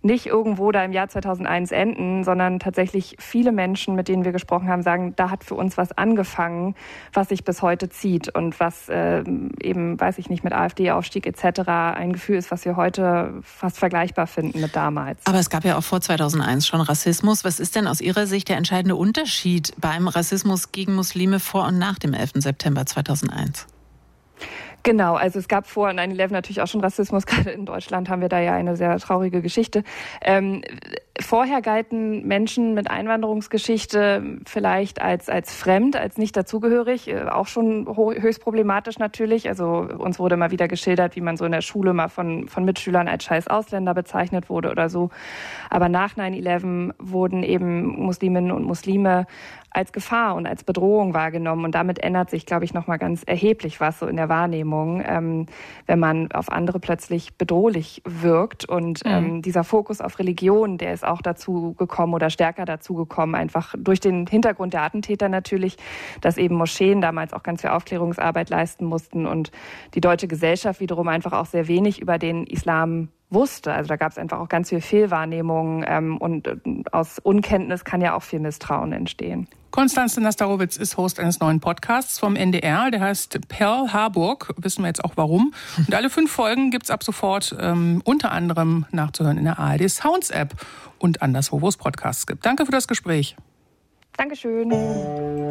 nicht irgendwo da im Jahr 2001 enden, sondern tatsächlich viele Menschen, mit denen wir gesprochen haben, sagen, da hat für uns was angefangen, was sich bis heute zieht und was eben, weiß ich nicht, mit AfD-Aufstieg etc. ein Gefühl ist, was wir heute fast vergleichbar finden mit damals. Aber es gab ja auch vor 2001 schon Rassismus. Was ist denn aus Ihrer Sicht der entscheidende Unterschied beim Rassismus gegen Muslime vor und nach dem 11. September 2001? Genau, also es gab vor 9/11 natürlich auch schon Rassismus. Gerade in Deutschland haben wir da ja eine sehr traurige Geschichte. Vorher galten Menschen mit Einwanderungsgeschichte vielleicht als fremd, als nicht dazugehörig. Auch schon höchst problematisch natürlich. Also uns wurde immer wieder geschildert, wie man so in der Schule mal von Mitschülern als scheiß Ausländer bezeichnet wurde oder so. Aber nach 9/11 wurden eben Musliminnen und Muslime als Gefahr und als Bedrohung wahrgenommen. Und damit ändert sich, glaube ich, nochmal ganz erheblich was so in der Wahrnehmung, wenn man auf andere plötzlich bedrohlich wirkt. Und dieser Fokus auf Religion, der ist auch dazu gekommen oder stärker dazu gekommen, einfach durch den Hintergrund der Attentäter natürlich, dass eben Moscheen damals auch ganz viel Aufklärungsarbeit leisten mussten und die deutsche Gesellschaft wiederum einfach auch sehr wenig über den Islam wusste. Also da gab es einfach auch ganz viel Fehlwahrnehmung und aus Unkenntnis kann ja auch viel Misstrauen entstehen. Konstanze Nastarovitz ist Host eines neuen Podcasts vom NDR, der heißt Pearl Harburg, wissen wir jetzt auch warum. Und alle 5 Folgen gibt's ab sofort unter anderem nachzuhören in der ARD Sounds App und anderswo, wo es Podcasts gibt. Danke für das Gespräch. Dankeschön.